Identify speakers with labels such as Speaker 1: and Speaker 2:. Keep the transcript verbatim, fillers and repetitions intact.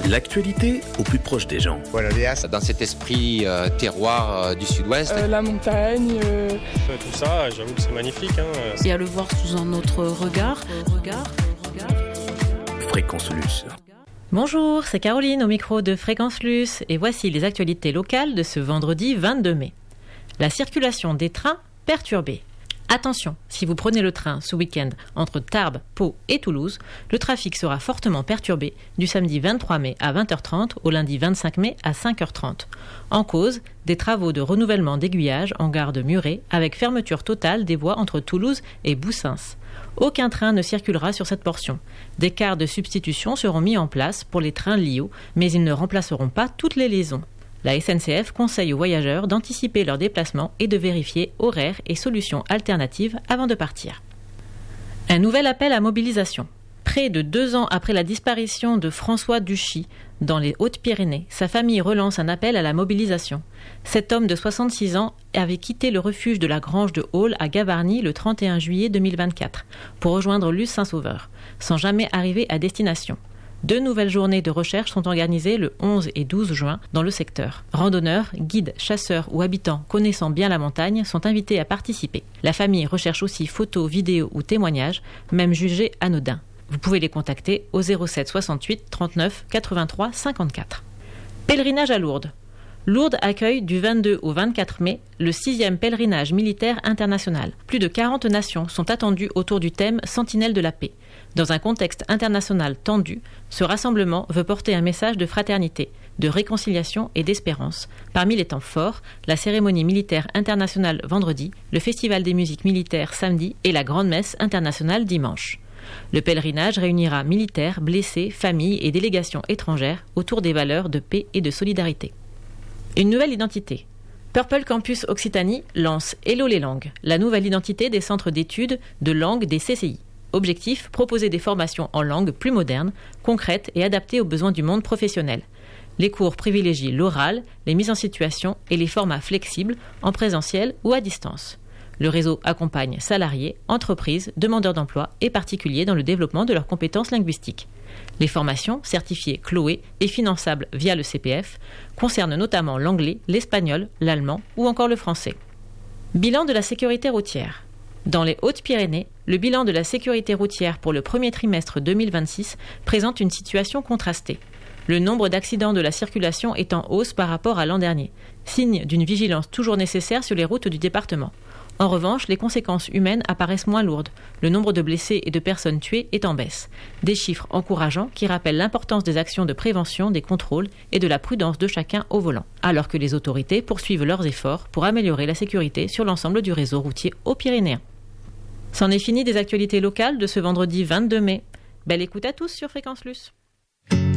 Speaker 1: L'actualité au plus proche des gens.
Speaker 2: Voilà,
Speaker 3: dans cet esprit euh, terroir euh, du sud-ouest.
Speaker 4: Euh, la montagne. Euh...
Speaker 5: Tout ça, j'avoue que c'est magnifique. Hein.
Speaker 6: Et à le voir sous un autre regard. regard, regard.
Speaker 1: Fréquence Luce.
Speaker 7: Bonjour, c'est Caroline au micro de Fréquence Luce et voici les actualités locales de ce vendredi vingt-deux mai. La circulation des trains perturbée. Attention, si vous prenez le train ce week-end entre Tarbes, Pau et Toulouse, le trafic sera fortement perturbé du samedi vingt-trois mai à vingt heures trente au lundi vingt-cinq mai à cinq heures trente. En cause, des travaux de renouvellement d'aiguillage en gare de Muret avec fermeture totale des voies entre Toulouse et Boussens. Aucun train ne circulera sur cette portion. Des cars de substitution seront mis en place pour les trains Lio, mais ils ne remplaceront pas toutes les liaisons. La S N C F conseille aux voyageurs d'anticiper leurs déplacements et de vérifier horaires et solutions alternatives avant de partir. Un nouvel appel à mobilisation. Près de deux ans après la disparition de François Duchy dans les Hautes-Pyrénées, sa famille relance un appel à la mobilisation. Cet homme de soixante-six ans avait quitté le refuge de la Grange de Haule à Gavarnie le trente et un juillet deux mille vingt-quatre pour rejoindre Luz Saint-Sauveur, sans jamais arriver à destination. Deux nouvelles journées de recherche sont organisées le onze et douze juin dans le secteur. Randonneurs, guides, chasseurs ou habitants connaissant bien la montagne sont invités à participer. La famille recherche aussi photos, vidéos ou témoignages, même jugés anodins. Vous pouvez les contacter au zéro sept soixante-huit trente-neuf quatre-vingt-trois cinquante-quatre. Pèlerinage à Lourdes. Lourdes accueille du vingt-deux au vingt-quatre mai le sixième pèlerinage militaire international. Plus de quarante nations sont attendues autour du thème « Sentinelle de la paix ». Dans un contexte international tendu, ce rassemblement veut porter un message de fraternité, de réconciliation et d'espérance. Parmi les temps forts, la cérémonie militaire internationale vendredi, le festival des musiques militaires samedi et la grande messe internationale dimanche. Le pèlerinage réunira militaires, blessés, familles et délégations étrangères autour des valeurs de paix et de solidarité. Une nouvelle identité. Purple Campus Occitanie lance Hello les langues, la nouvelle identité des centres d'études de langue des C C I. Objectif, proposer des formations en langue plus modernes, concrètes et adaptées aux besoins du monde professionnel. Les cours privilégient l'oral, les mises en situation et les formats flexibles, en présentiel ou à distance. Le réseau accompagne salariés, entreprises, demandeurs d'emploi et particuliers dans le développement de leurs compétences linguistiques. Les formations, certifiées Chloé et finançables via le C P F, concernent notamment l'anglais, l'espagnol, l'allemand ou encore le français. Bilan de la sécurité routière. Dans les Hautes-Pyrénées, le bilan de la sécurité routière pour le premier trimestre deux mille vingt-six présente une situation contrastée. Le nombre d'accidents de la circulation est en hausse par rapport à l'an dernier, signe d'une vigilance toujours nécessaire sur les routes du département. En revanche, les conséquences humaines apparaissent moins lourdes. Le nombre de blessés et de personnes tuées est en baisse. Des chiffres encourageants qui rappellent l'importance des actions de prévention, des contrôles et de la prudence de chacun au volant, alors que les autorités poursuivent leurs efforts pour améliorer la sécurité sur l'ensemble du réseau routier haut-pyrénéen. C'en est fini des actualités locales de ce vendredi vingt-deux mai. Belle écoute à tous sur Fréquence Luce.